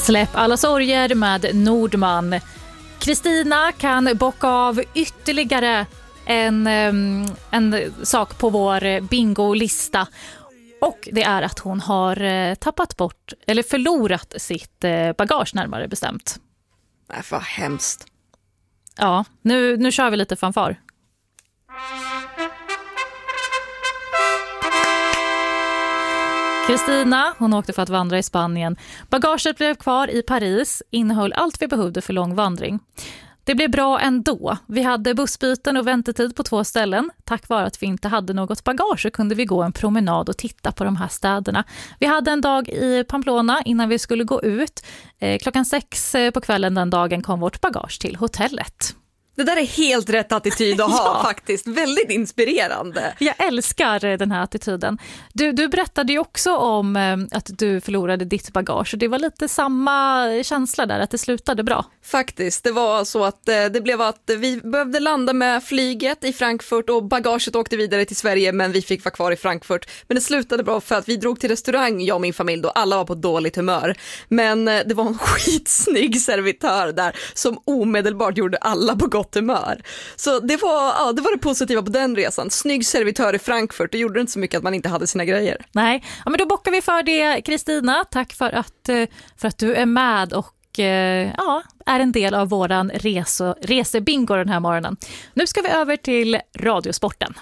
Släpp alla sorger med Nordman. Kristina kan bocka av ytterligare en sak på vår bingo-lista. Och det är att hon har tappat bort eller förlorat sitt bagage närmare bestämt. Nej, vad hemskt. Ja, nu kör vi lite fanfar. Kristina, hon åkte för att vandra i Spanien. Bagaget blev kvar i Paris, innehöll allt vi behövde för lång vandring. Det blev bra ändå. Vi hade bussbyten och väntetid på 2 ställen. Tack vare att vi inte hade något bagage så kunde vi gå en promenad och titta på de här städerna. Vi hade en dag i Pamplona innan vi skulle gå ut. 6:00 på kvällen den dagen kom vårt bagage till hotellet. Det där är helt rätt attityd att ha faktiskt. Väldigt inspirerande. Jag älskar den här attityden. Du berättade ju också om att du förlorade ditt bagage. Och det var lite samma känsla där, att det slutade bra. Faktiskt, det var så att det blev att vi behövde landa med flyget i Frankfurt och bagaget åkte vidare till Sverige, men vi fick vara kvar i Frankfurt. Men det slutade bra för att vi drog till restaurang, jag och min familj, då alla var på dåligt humör. Men det var en skitsnygg servitör där som omedelbart gjorde alla på gott humör. Så det var det positiva på den resan. Snygg servitör i Frankfurt, det gjorde inte så mycket att man inte hade sina grejer. Nej, men då bockar vi för det, Kristina. Tack för att du är med och är en del av våran resebingo den här morgonen. Nu ska vi över till radiosporten.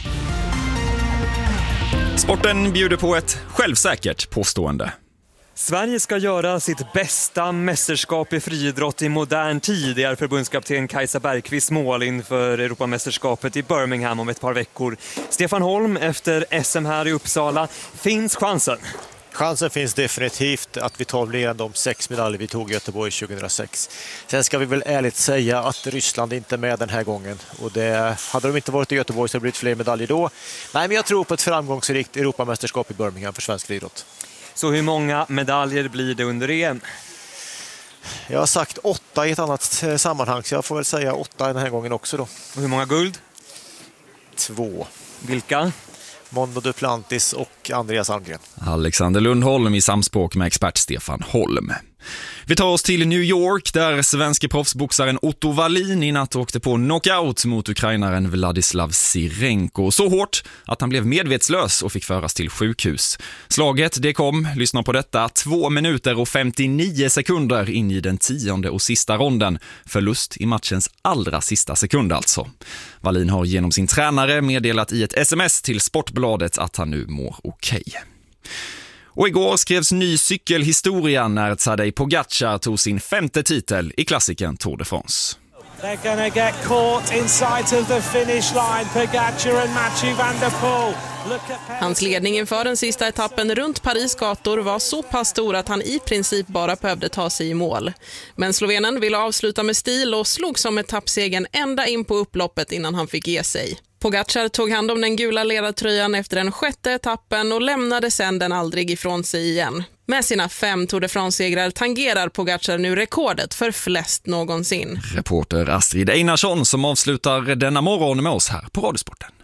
Sporten bjuder på ett självsäkert påstående. Sverige ska göra sitt bästa mästerskap i friidrott i modern tid, är förbundskapten Kajsa Bergqvist mål inför Europamästerskapet i Birmingham om ett par veckor. Stefan Holm, efter SM här i Uppsala, finns chansen? Chansen finns definitivt att vi tar fler än de 6 medaljer vi tog i Göteborg 2006. Sen ska vi väl ärligt säga att Ryssland inte är med den här gången. Och hade de inte varit i Göteborg så hade det blivit fler medaljer då. Nej, men jag tror på ett framgångsrikt Europamästerskap i Birmingham för svensk idrott. Så hur många medaljer blir det under EM? Jag har sagt 8 i ett annat sammanhang, så jag får väl säga 8 den här gången också då. Och hur många guld? 2. Vilka? Mondo Duplantis och Andreas Almgren. Alexander Lundholm i samspråk med expert Stefan Holm. Vi tar oss till New York där svenske proffsboxaren Otto Wallin i natt åkte på knockout mot ukrainaren Vladislav Sirenko. Så hårt att han blev medvetslös och fick föras till sjukhus. Slaget det kom, lyssna på detta, 2 minuter och 59 sekunder in i den 10:e och sista ronden. Förlust i matchens allra sista sekund alltså. Wallin har genom sin tränare meddelat i ett sms till Sportbladet att han nu mår okej. Och igår skrevs ny cykelhistoria när Tadej Pogačar tog sin 5:e titel i klassikern Tour de France. They're gonna get caught inside of the finish line. Pogačar and Mathieu van der Poel. Hans ledning inför den sista etappen runt Paris gator var så pass stor att han i princip bara behövde ta sig i mål. Men slovenen ville avsluta med stil och slog som etappsegen ända in på upploppet innan han fick ge sig. Pogačar tog hand om den gula ledartröjan efter den 6:e etappen och lämnade sedan den aldrig ifrån sig igen. Med sina 5 Tour de France-segrar tangerar Pogačar nu rekordet för flest någonsin. Reporter Astrid Einarsson som avslutar denna morgon med oss här på Radiosporten.